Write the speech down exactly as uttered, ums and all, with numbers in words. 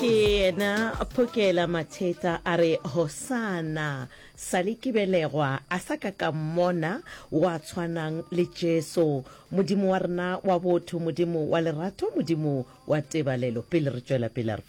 ke ena Phokela Matheta a re hosana sale ke belegwa a sa ka ka mmona wa tshwanang le Jesu modimo wa rena wa botho modimo wa lerato modimo wa tebalelo pele re tswela pele